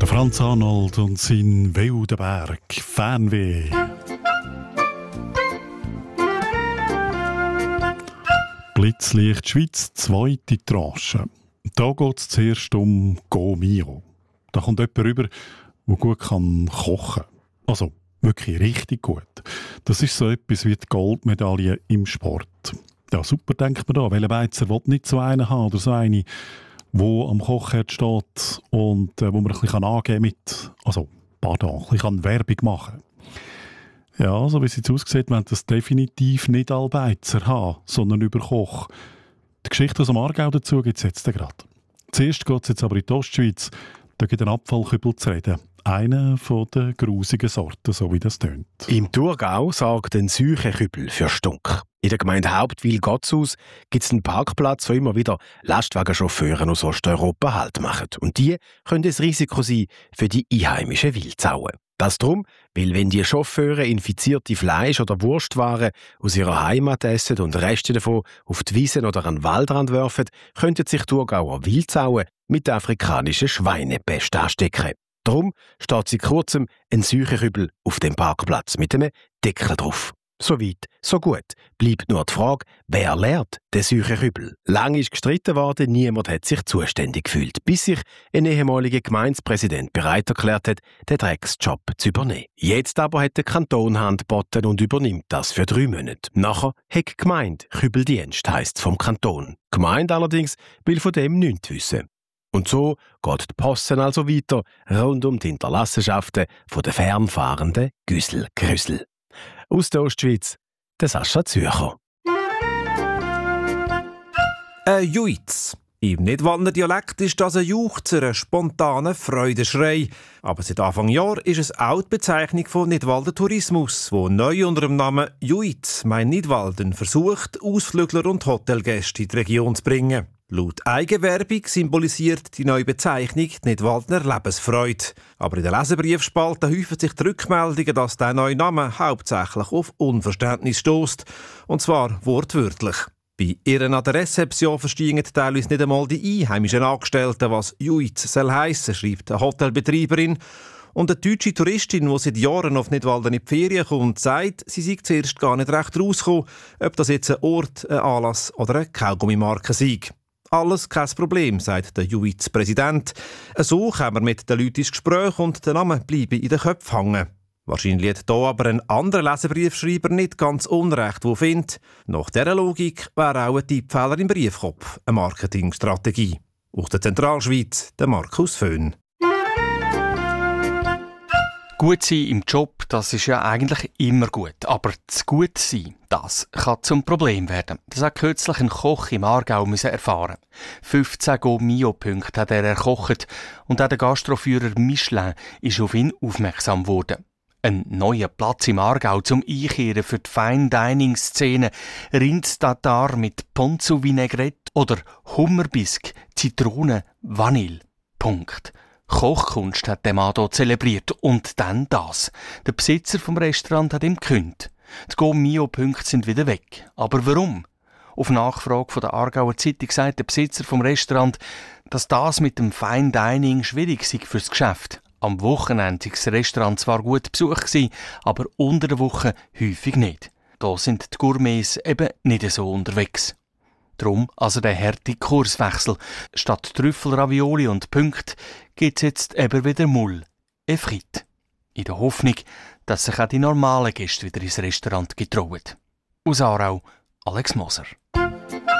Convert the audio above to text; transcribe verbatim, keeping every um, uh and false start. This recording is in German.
Der Franz Arnold und sein Wildenberg, Fernweh. Blitzlicht Schweiz, zweite Tranche. Da geht es zuerst um Go Mio. Da kommt jemand rüber, der gut kann kochen kann. Also wirklich richtig gut. Das ist so etwas wie die Goldmedaille im Sport. Ja, super, denkt man da. Welcher Beizer will nicht so einen haben oder so eine, wo am Kochherd steht und äh, wo man ein bisschen angeben mit, also, pardon, ein bisschen Werbung machen. Ja, so wie es jetzt aussieht, wollen das definitiv nicht alle Beizer haben, sondern über Koch. Die Geschichte aus dem Aargau dazu gibt es jetzt gerade. Zuerst geht es jetzt aber in die Ostschweiz. Da gibt es einen Abfallkübel zu reden. Einer von den grusigen Sorten, so wie das tönt. Im Thurgau sorgt ein Säuchenkübel für Stunk. In der Gemeinde Hauptwil-Gottshaus gibt es einen Parkplatz, wo immer wieder Lastwagenchauffeure aus Osteuropa Halt machen. Und die können ein Risiko sein für die einheimischen Wildsauer. Das darum, weil wenn die Chauffeure infizierte Fleisch- oder Wurstwaren aus ihrer Heimat essen und Reste davon auf die Wiesen oder an den Waldrand werfen, könnten sich Thurgauer Wildsauen mit der afrikanischen Schweinepest anstecken. Darum steht seit kurzem ein Säuchenkübel auf dem Parkplatz mit einem Deckel drauf. So weit, so gut. Bleibt nur die Frage, wer lehrt den Säuchenkübel? Lange ist gestritten worden, niemand hat sich zuständig gefühlt, bis sich ein ehemaliger Gemeindepräsident bereit erklärt hat, den Drecksjob zu übernehmen. Jetzt aber hat der Kanton Hand geboten und übernimmt das für drei Monate. Nachher hat die Gemeinde Kübeldienst, heisst vom Kanton. Die Gemeinde allerdings will von dem nichts wissen. Und so geht die Posse also weiter rund um die Hinterlassenschaften der fernfahrenden Güssel-Grüssel. Aus der Ostschweiz, der Sascha Zürcher. Ein Juiz. Im Nidwalder Dialekt ist das ein Juchzer, ein spontaner Freudenschrei. Aber seit Anfang Jahr ist es auch die Bezeichnung von Nidwalder Tourismus, wo neu unter dem Namen Juiz mein Nidwalden versucht, Ausflügler und Hotelgäste in die Region zu bringen. Laut Eigenwerbung symbolisiert die neue Bezeichnung die Nidwaldner Lebensfreude. Aber in der Leserbriefspalte häufen sich die Rückmeldungen, dass der neue Name hauptsächlich auf Unverständnis stößt. Und zwar wortwörtlich. Bei ihren an der Rezeption verstehen teilweise nicht einmal die einheimischen Angestellten, was Juiz soll heissen, schreibt eine Hotelbetreiberin. Und eine deutsche Touristin, die seit Jahren auf Nidwalden in die Ferien kommt, sagt, sie sei zuerst gar nicht recht rausgekommen, ob das jetzt ein Ort, ein Anlass oder eine Kaugummimarke sei. Alles kein Problem, sagt der Juiz-Präsident. So kommen wir mit den Leuten ins Gespräch und der Name bleibe in den Köpfen hängen. Wahrscheinlich hat hier aber ein anderer Leserbriefschreiber nicht ganz unrecht, der findet, nach dieser Logik wäre auch ein Tippfehler im Briefkopf eine Marketingstrategie. Aus der Zentralschweiz, der Markus Föhn. Gut sein im Job, das ist ja eigentlich immer gut. Aber zu gut sein, das kann zum Problem werden. Das hat kürzlich ein Koch im Aargau erfahren. fünfzehn Go-Mio-Punkte hat er erkocht und auch der Gastroführer Michelin ist auf ihn aufmerksam geworden. Ein neuer Platz im Aargau zum Einkehren für die Fine-Dining-Szene, Rindstatar mit Ponzu Vinaigrette oder Hummerbisk, Zitrone, Vanille. Punkt. Kochkunst hat der Mann hier zelebriert. Und dann das. Der Besitzer vom Restaurant hat ihm gekündigt. Die Go-Mio-Punkte sind wieder weg. Aber warum? Auf Nachfrage von der Aargauer Zeitung sagt der Besitzer vom Restaurant, dass das mit dem Fine Dining schwierig sei fürs Geschäft. Am Wochenende war das Restaurant zwar gut besucht, aber unter der Woche häufig nicht. Da sind die Gourmets eben nicht so unterwegs. Drum also der harte Kurswechsel. Statt Trüffel, Ravioli und Punkte gibt es jetzt eben wieder Mull, et frites. In der Hoffnung, dass sich auch die normalen Gäste wieder ins Restaurant getrauen. Aus Aarau, Alex Moser.